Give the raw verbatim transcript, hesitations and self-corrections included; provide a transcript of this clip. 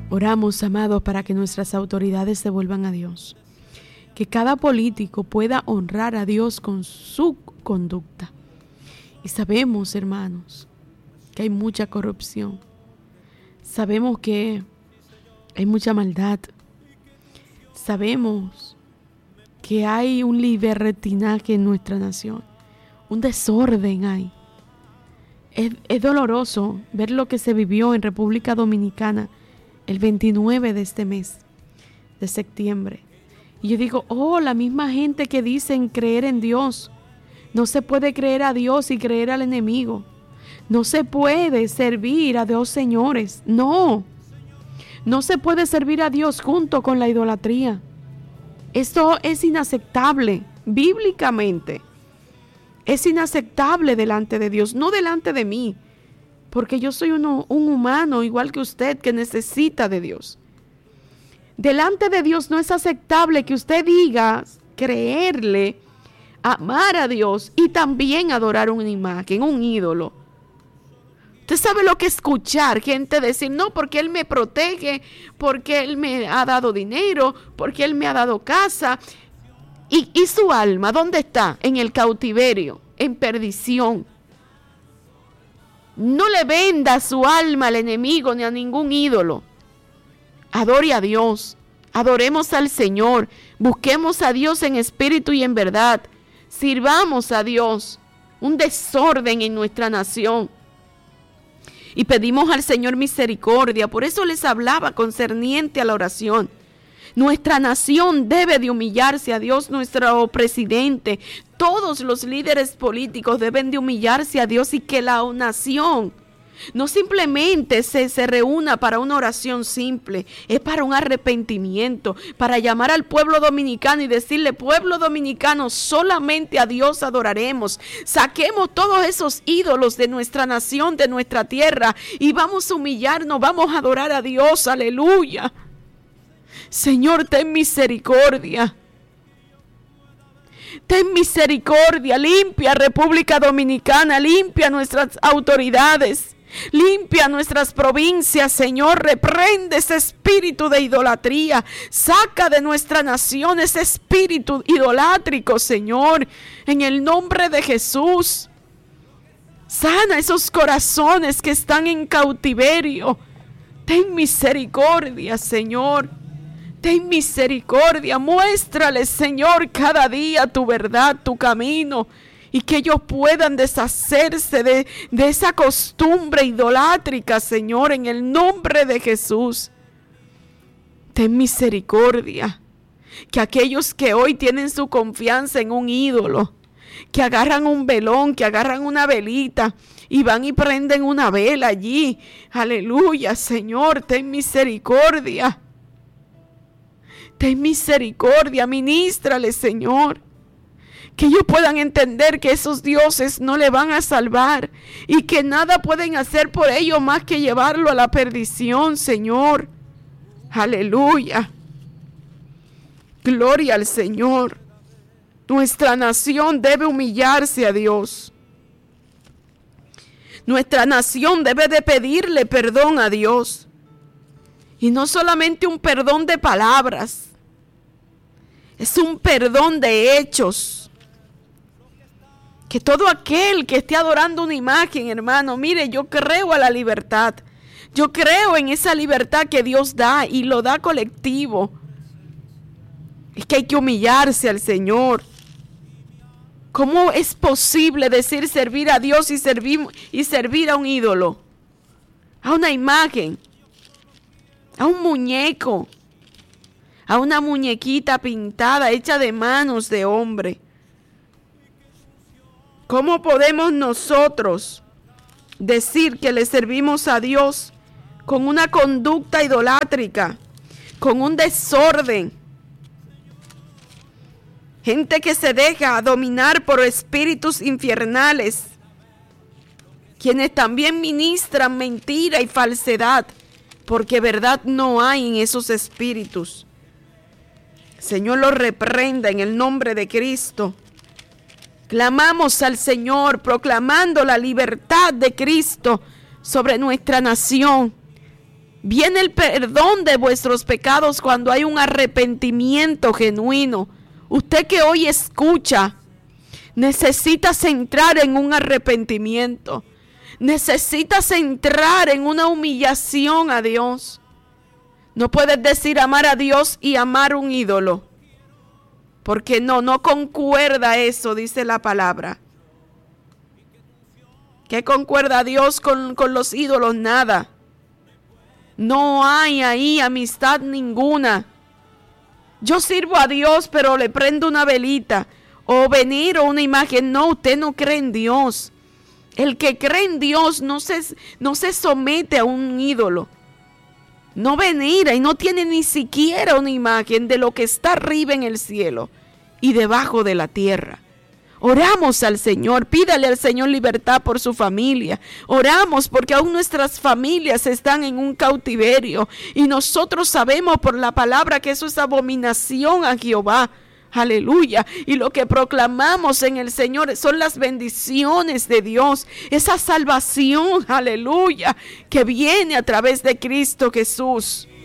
Oramos, amados, para que nuestras autoridades se vuelvan a Dios. Que cada político pueda honrar a Dios con su conducta. Y sabemos, hermanos, que hay mucha corrupción. Sabemos que hay mucha maldad. Sabemos que hay un libertinaje en nuestra nación. Un desorden hay. Es, es doloroso ver lo que se vivió en República Dominicana el veintinueve de este mes de septiembre. Y yo digo, oh, la misma gente que dicen creer en Dios. No se puede creer a Dios y creer al enemigo. No se puede servir a dos señores. No. No se puede servir a Dios junto con la idolatría. Esto es inaceptable bíblicamente. Es inaceptable delante de Dios, no delante de mí. Porque yo soy uno, un humano igual que usted que necesita de Dios. Delante de Dios no es aceptable que usted diga creerle, amar a Dios y también adorar una imagen, un ídolo. Usted sabe lo que escuchar gente decir, no, porque Él me protege, porque Él me ha dado dinero, porque Él me ha dado casa. ¿Y, y su alma dónde está? En el cautiverio, en perdición. No le venda su alma al enemigo ni a ningún ídolo. Adore a Dios, adoremos al Señor, busquemos a Dios en espíritu y en verdad. Sirvamos a Dios. Un desorden en nuestra nación. Y pedimos al Señor misericordia. Por eso les hablaba concerniente a la oración. Nuestra nación debe de humillarse a Dios, nuestro presidente. Todos los líderes políticos deben de humillarse a Dios y que la nación no simplemente se, se reúna para una oración simple, es para un arrepentimiento, para llamar al pueblo dominicano y decirle, pueblo dominicano, solamente a Dios adoraremos. Saquemos todos esos ídolos de nuestra nación, de nuestra tierra, y vamos a humillarnos, vamos a adorar a Dios, aleluya. Señor, ten misericordia. Ten misericordia, limpia República Dominicana, limpia nuestras autoridades. Limpia nuestras provincias, Señor, reprende ese espíritu de idolatría, saca de nuestra nación ese espíritu idolátrico, Señor, en el nombre de Jesús. Sana esos corazones que están en cautiverio. Ten misericordia, Señor, ten misericordia, muéstrales, Señor, cada día tu verdad, tu camino. Y que ellos puedan deshacerse de, de esa costumbre idolátrica, Señor, en el nombre de Jesús. Ten misericordia. Que aquellos que hoy tienen su confianza en un ídolo, que agarran un velón, que agarran una velita y van y prenden una vela allí. Aleluya, Señor, ten misericordia. Ten misericordia, ministrale, Señor. Que ellos puedan entender que esos dioses no le van a salvar y que nada pueden hacer por ellos más que llevarlo a la perdición, Señor. Aleluya. Gloria al Señor. Nuestra nación debe humillarse a Dios. Nuestra nación debe de pedirle perdón a Dios. Y no solamente un perdón de palabras. Es un perdón de hechos. Que todo aquel que esté adorando una imagen, hermano, mire, yo creo a la libertad. Yo creo en esa libertad que Dios da y lo da colectivo. Es que hay que humillarse al Señor. ¿Cómo es posible decir servir a Dios y servir, y servir a un ídolo? A una imagen, a un muñeco, a una muñequita pintada hecha de manos de hombre. ¿Cómo podemos nosotros decir que le servimos a Dios con una conducta idolátrica, con un desorden? Gente que se deja dominar por espíritus infernales, quienes también ministran mentira y falsedad, porque verdad no hay en esos espíritus. Señor, los reprenda en el nombre de Cristo. Clamamos al Señor, proclamando la libertad de Cristo sobre nuestra nación. Viene el perdón de vuestros pecados cuando hay un arrepentimiento genuino. Usted que hoy escucha, necesitas entrar en un arrepentimiento. Necesitas entrar en una humillación a Dios. No puedes decir amar a Dios y amar un ídolo. Porque no, no concuerda eso, dice la palabra. ¿Qué concuerda Dios con, con los ídolos? Nada. No hay ahí amistad ninguna. Yo sirvo a Dios, pero le prendo una velita. O venir o una imagen. No, usted no cree en Dios. El que cree en Dios no se, no se somete a un ídolo. No venir y no tiene ni siquiera una imagen de lo que está arriba en el cielo y debajo de la tierra. Oramos al Señor, pídale al Señor libertad por su familia. Oramos porque aún nuestras familias están en un cautiverio y nosotros sabemos por la palabra que eso es abominación a Jehová. Aleluya. Y lo que proclamamos en el Señor son las bendiciones de Dios, esa salvación, aleluya, que viene a través de Cristo Jesús.